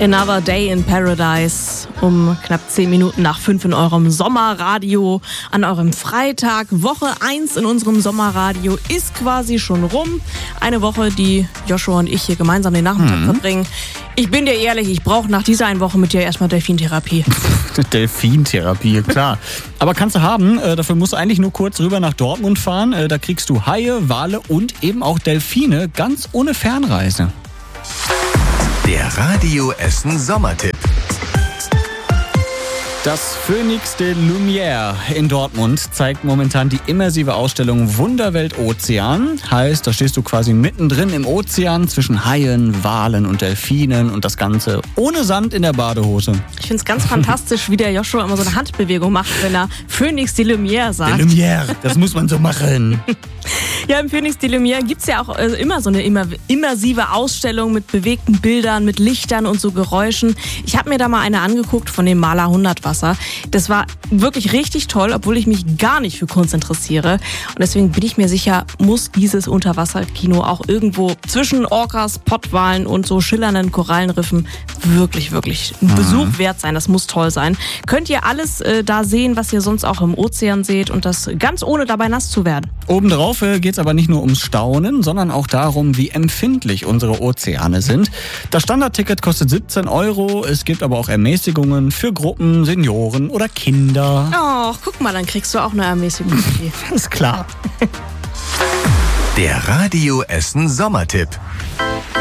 Another Day in Paradise um knapp 10 Minuten nach 5 in eurem Sommerradio an eurem Freitag. Woche 1 in unserem Sommerradio ist quasi schon rum. Eine Woche, die Joshua und ich hier gemeinsam den Nachmittag verbringen. Ich bin dir ehrlich, ich brauche nach dieser einen Woche mit dir erstmal Delfintherapie. Delfintherapie, klar. Aber kannst du haben, dafür musst du eigentlich nur kurz rüber nach Dortmund fahren. Da kriegst du Haie, Wale und eben auch Delfine ganz ohne Fernreise. Der Radio Essen Sommertipp. Das Phoenix de Lumière in Dortmund zeigt momentan die immersive Ausstellung Wunderwelt Ozean. Heißt, da stehst du quasi mittendrin im Ozean zwischen Haien, Walen und Delfinen und das Ganze ohne Sand in der Badehose. Ich finde es ganz fantastisch, wie der Joshua immer so eine Handbewegung macht, wenn er Phoenix de Lumière sagt. De Lumière, das muss man so machen. Ja, im Phoenix de Lumière gibt's ja auch immer so eine immersive Ausstellung mit bewegten Bildern, mit Lichtern und so Geräuschen. Ich habe mir da mal eine angeguckt von dem Maler Hundertwasser. Das war wirklich richtig toll, obwohl ich mich gar nicht für Kunst interessiere. Und deswegen bin ich mir sicher, muss dieses Unterwasserkino auch irgendwo zwischen Orcas, Pottwalen und so schillernden Korallenriffen wirklich ein Besuch wert sein. Das muss toll sein. Könnt ihr alles da sehen, was ihr sonst auch im Ozean seht und das ganz ohne dabei nass zu werden. Obendrauf geht es aber nicht nur ums Staunen, sondern auch darum, wie empfindlich unsere Ozeane sind. Das Standardticket kostet 17 €. Es gibt aber auch Ermäßigungen für Gruppen, Senioren oder Kinder. Oh, guck mal, dann kriegst du auch eine Ermäßigung. Ist klar. Der Radio Essen Sommertipp.